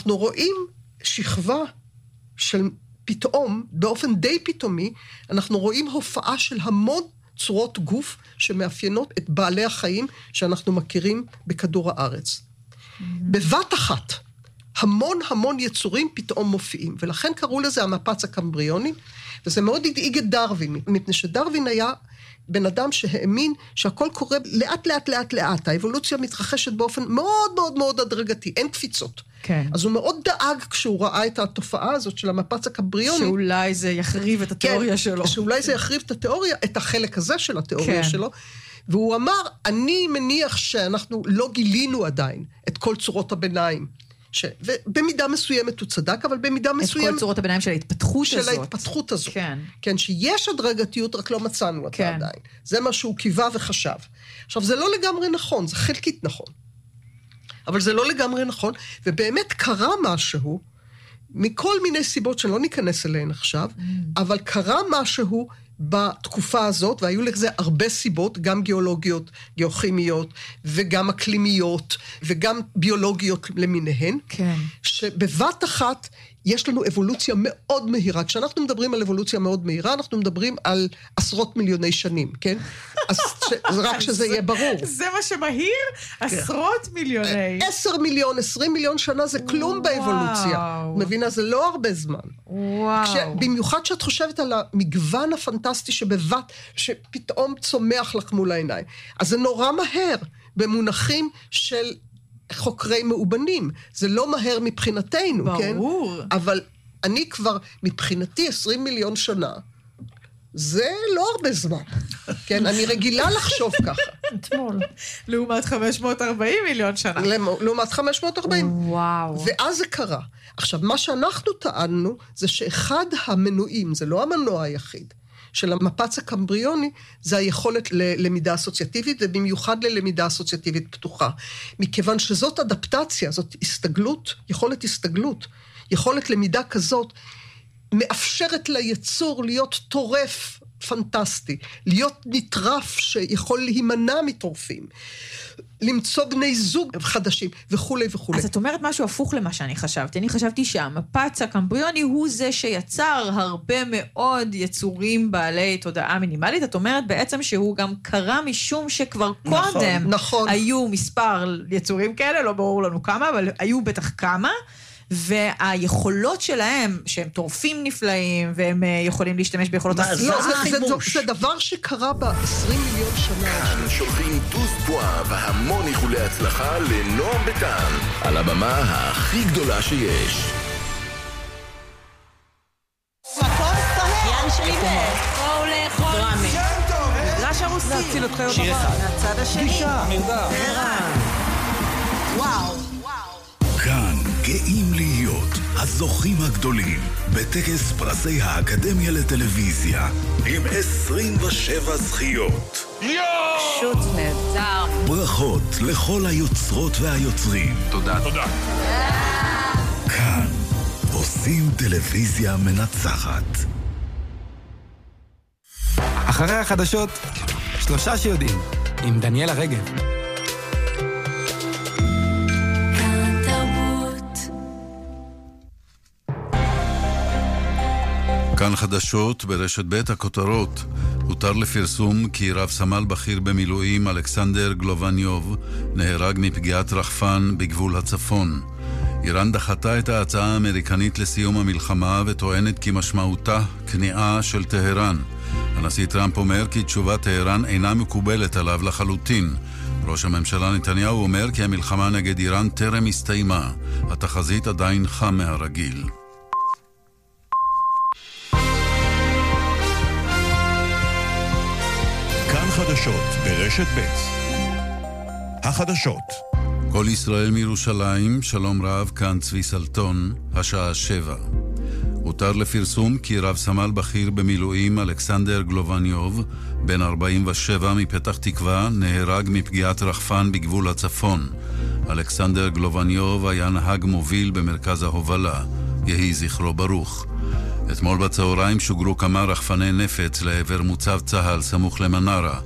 אנחנו רואים שכבה של פתאום, באופן די פתאומי, אנחנו רואים הופעה של המון צורות גוף שמאפיינות את בעלי החיים שאנחנו מכירים בכדור הארץ. בבת אחת, המון יצורים פתאום מופיעים, ולכן קראו לזה המפץ הקמבריוני, וזה מאוד הדאיג את דרווין, מפני שדרווין היה בן אדם שהאמין שהכל קורה לאט, האבולוציה מתרחשת באופן מאוד הדרגתי, אין קפיצות. כן. אז הוא מאוד דאג כשהוא ראה את התופעה הזאת של המפץ הקמבריוני. שאולי זה יחריב את התיאוריה שלו. שאולי זה יחריב את התיאוריה, את החלק הזה של התיאוריה שלו. והוא אמר, אני מניח שאנחנו לא גילינו עדיין את כל צורות הביניים. ובמידה מסוימת הוא צדק, אבל במידה מסוימת... את כל צורות הביניים של ההתפתחות הזאת. של ההתפתחות הזאת. כן. כן, שיש הדרגתיות, רק לא מצאנו אותה עדיין. זה מה שהוא קיווה וחשב. עכשיו, זה לא לגמרי נכון, זה חלקית נכון. אבל זה לא לגמרי נכון, ובאמת קרה משהו, מכל מיני סיבות שלא ניכנס אליהן עכשיו, אבל קרה משהו בתקופה הזאת, והיו לזה הרבה סיבות, גם גיאולוגיות, גיאוכימיות, וגם אקלימיות, וגם ביולוגיות למיניהן, כן. שבבת אחת יש לנו אבולוציה מאוד מהירה. כשאנחנו מדברים על אבולוציה מאוד מהירה, אנחנו מדברים על עשרות מיליוני שנים, כן? אז רק שזה יהיה ברור. זה מה שמהיר? עשרות מיליוני. 10 מיליון, 20 מיליון שנה זה כלום באבולוציה. מבינה, זה לא הרבה זמן. וואו. במיוחד שאת חושבת על המגוון הפנטסטי שפתאום צומח לך מול העיניים. אז זה נורא מהר במונחים של חוקרי מאובנים. זה לא מהר מבחינתנו, כן? ברור. אבל אני כבר, מבחינתי 20 מיליון שנה, זה לא הרבה זמן. כן, אני רגילה לחשוב ככה. אתמול. לעומת 540 מיליון שנה. לעומת 540. וואו. ואז זה קרה. עכשיו, מה שאנחנו טענו, זה שאחד המנועים, זה לא המנוע היחיד, של המפץ הקמבריוני, זה היכולת ללמידה אסוציאטיבית, ובמיוחד ללמידה אסוציאטיבית פתוחה. מכיוון שזאת אדפטציה, זאת הסתגלות, יכולת למידה כזאת, מאפשרת ליצור להיות טורף פנטסטי, להיות נטרף שיכול להימנע מטורפים, למצוא בני זוג חדשים, וכו' וכו'. אז את אומרת משהו הפוך למה שאני חשבתי. אני חשבתי שהמפץ הקמבריוני הוא זה שיצר הרבה מאוד יצורים בעלי תודעה מינימלית. את אומרת בעצם שהוא גם קרה משום שכבר קודם היו מספר יצורים כאלה, לא ברור לנו כמה, אבל היו בטח כמה, והיכולות שלהם, שהם טורפים נפלאים, והם יכולים להשתמש ביכולות החימוש. זה דבר שקרה ב-20 מיליון שנה. כאן שולחים דוז פואה והמון איחולי הצלחה לנועם ביטן, על הבמה הכי גדולה שיש. מקום סוהר. ים שליבר. בואו לאכול. דרמי. רשע רוסי. להציל אותך יותר שיר אחד. מהצד השני. גישה. מרדה. וואו. כאן גאים להיות הזוכים הגדולים בטקס פרסי האקדמיה לטלוויזיה עם 27 זכיות. פשוט נהדר. ברכות לכל היוצרות והיוצרים. תודה. כאן עושים טלוויזיה מנצחת. אחרי החדשות, 3 שיודעים, עם דניאלה רגב. כאן חדשות ברשת ב' הכותרות. הותר לפרסום כי רב סמל בכיר במילואים אלכסנדר גלובניוב נהרג מפגיעת רחפן בגבול הצפון. איראן דחתה את ההצעה האמריקנית לסיום המלחמה וטוענת כי משמעותה כניעה של טהרן. הנשיא טראמפ אומר כי תשובת טהרן אינה מקובלת עליו לחלוטין. ראש הממשלה נתניהו אומר כי המלחמה נגד איראן טרם הסתיימה. התחזית עדיין חם מהרגיל. כאן חדשות ברשת ב'. החדשות. כל ישראל מירושלים, שלום רב, כאן צבי סלטון, השעה 7. הותר לפרסום כי רב סמל בכיר במילואים אלכסנדר גלובניוב, בן 47 מפתח תקווה, נהרג מפגיעת רחפן בגבול הצפון. אלכסנדר גלובניוב היה נהג מוביל במרכז ההובלה. יהי זכרו ברוך. אתמול בצהריים שוגרו כמה רחפני נפץ לעבר מוצב צהל סמוך למנרה.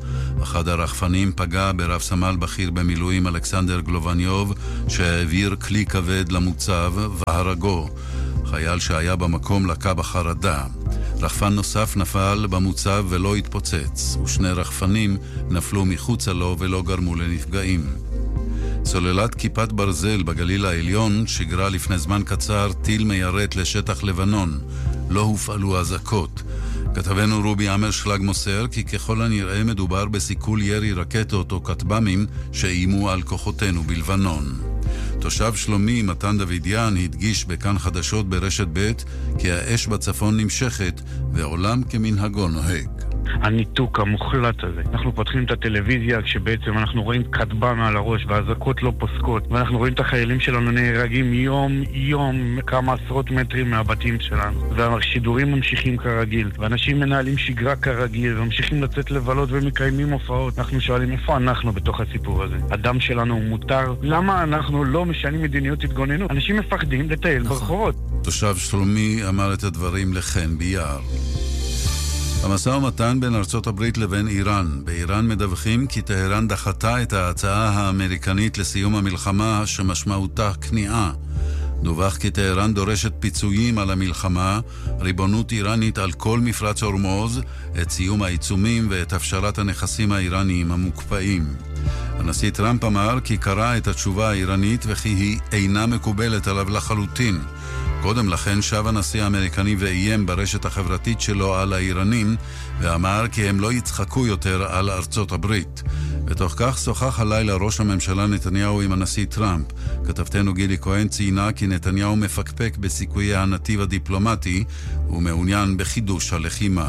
אחד הרחפנים פגע ברב סמל בכיר במילואים אלכסנדר גלובניוב, שהעביר כלי כבד למוצב והרגו. חייל שהיה במקום לקה בחרדה. רחפן נוסף נפל במוצב ולא התפוצץ, ושני רחפנים נפלו מחוצה לו ולא גרמו לנפגעים. סוללת כיפת ברזל בגליל העליון שיגרה לפני זמן קצר טיל מיירט לשטח לבנון. לא הופעלו אזעקות. כתבנו רובי אמרשלג מוסר כי ככל הנראה מדובר בסיכול ירי רקטות או כטב"מים שאיימו על כוחותינו בלבנון. תושב שלומי מתן דוידיאן הדגיש בכאן חדשות ברשת ב' כי האש בצפון נמשכת ועולם כמנהגו נוהג. הניתוק המוחלט הזה. אנחנו פותחים את הטלוויזיה כשבעצם אנחנו רואים כטב"ם על הראש והאזעקות לא פוסקות, ואנחנו רואים את החיילים שלנו נהרגים יום כמה עשרות מטרים מהבתים שלנו, והשידורים ממשיכים כרגיל, ואנשים מנהלים שגרה כרגיל וממשיכים לצאת לבלות ומקיימים הופעות. אנחנו שואלים איפה אנחנו בתוך הסיפור הזה? הדם שלנו הוא מותר? למה אנחנו לא משנים מדיניות התגוננות? אנשים מפחדים לטייל ברחובות. תושב שלומי אמר את הדברים לכן ביער. המשא ומתן בין ארצות הברית לבין איראן. באיראן מדווחים כי טהרן דחתה את ההצעה האמריקנית לסיום המלחמה שמשמעותה כניעה. דווח כי טהרן דורשת פיצויים על המלחמה, ריבונות איראנית על כל מפרץ הורמוז, את סיום העיצומים ואת הפשרת הנכסים האיראניים המוקפאים. הנשיא טראמפ אמר כי קרא את התשובה האיראנית וכי היא אינה מקובלת עליו לחלוטין. קודם לכן שב הנשיא האמריקני ואיים ברשת החברתית שלו על האיראנים, ואמר כי הם לא יצחקו יותר על ארצות הברית. בתוך כך שוחח הלילה ראש הממשלה נתניהו עם הנשיא טראמפ. כתבתנו גילי כהן ציינה כי נתניהו מפקפק בסיכויי הנתיב הדיפלומטי ומעוניין בחידוש הלחימה.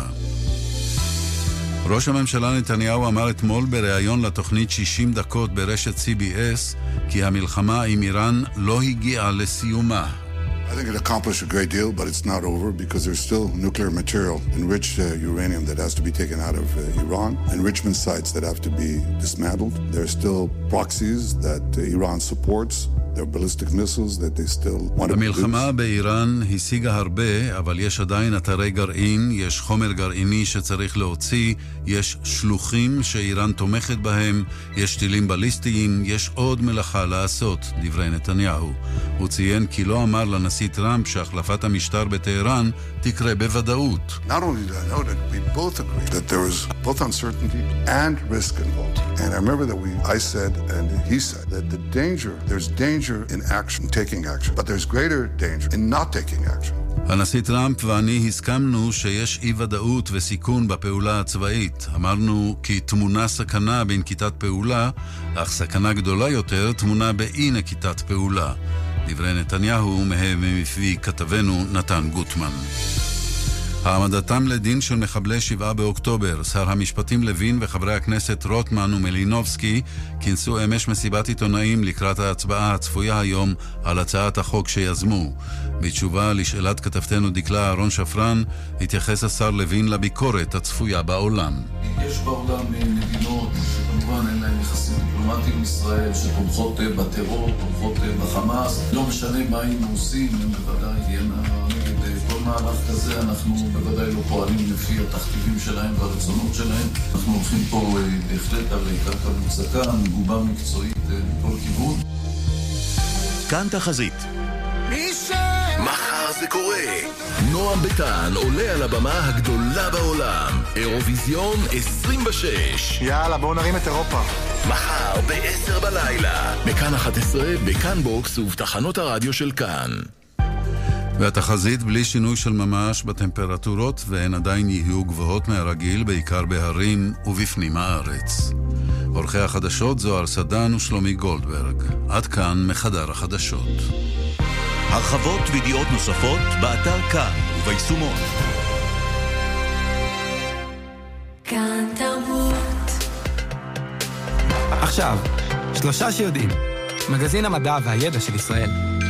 ראש הממשלה נתניהו אמר אתמול בריאיון לתוכנית 60 דקות ברשת CBS כי המלחמה עם איראן לא הגיעה לסיומה. I think it accomplished a great deal, but it's not over because there's still nuclear material, enriched uranium that has to be taken out of Iran, enrichment sites that have to be dismantled. There are still proxies that Iran supports. There are ballistic missiles that they still want to produce. המלחמה באיראן השיגה הרבה, אבל יש עדיין אתרי גרעין, יש חומר גרעיני שצריך להוציא, יש שלוחים שאיראן תומכת בהם, יש טילים בליסטיים, יש עוד מלאכה לעשות, דברי נתניהו. הוא ציין כי לא אמר לנשיא טראמפ שהחלפת המשטר בטהרן תקרה בוודאות. Not only that, I know that we both agree that there was both uncertainty and risk involved. And I remember that I said, and he said, that there's danger in action, taking action, but there's greater danger in not taking action. הנשיא טראמפ ואני הסכמנו שיש אי ודאות וסיכון בפעולה הצבאית. אמרנו כי תמונה סכנה בנקיטת פעולה, אך סכנה גדולה יותר תמונה באי נקיטת פעולה. דברי נתניהו מהם מפי כתבנו נתן גוטמן. העמדתם לדין של מחבלי 7 באוקטובר, שר המשפטים לוין וחברי הכנסת רוטמן ומלינובסקי כינסו אמש מסיבת עיתונאים לקראת ההצבעה הצפויה היום על הצעת החוק שיזמו. בתשובה לשאלת כתבתנו דקלה אהרון שפרן, התייחס השר לוין לביקורת הצפויה בעולם. יש בעולם מדינות שכמובן אין להם יחסים דיפלומטיים עם ישראל, שתומכות בטרור, תומכות בחמאס. לא משנה מה היינו עושים, הם בוודאי תהיינה נגד כל מהלך כזה. אנחנו בוודאי לא פועלים לפי התכתיבים שלהם והרצונות שלהם. אנחנו הולכים פה בהחלט על קרקע מוצקה, מגובה מקצועית מכל כיוון. כאן תחזית. מחר זה קורה. נועם ביטן עולה על הבמה הגדולה בעולם, אירוויזיון 26. יאללה, בואו נרים את אירופה. מחר ב-10 בלילה, בכאן 11, בכאן בוקס ובתחנות הרדיו של כאן. והתחזית בלי שינוי של ממש בטמפרטורות, והן עדיין יהיו גבוהות מהרגיל, בעיקר בהרים ובפנים הארץ. עורכי החדשות זוהר סדן ושלומי גולדברג. עד כאן מחדר החדשות. הרחבות וידיעות נוספות באתר כאן וביישומון. כאן תרבות. עכשיו, 3 שיודעים. מגזין המדע והידע של ישראל.